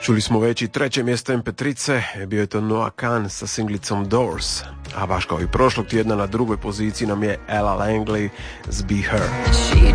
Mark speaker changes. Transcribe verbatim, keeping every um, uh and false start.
Speaker 1: Čuli smo već i treće mjesto em pe tri, bio je to Noah Kahan sa singlicom Doors, a baš kao i prošlog tjedna na drugoj poziciji nam je Ella Langley s Be Her.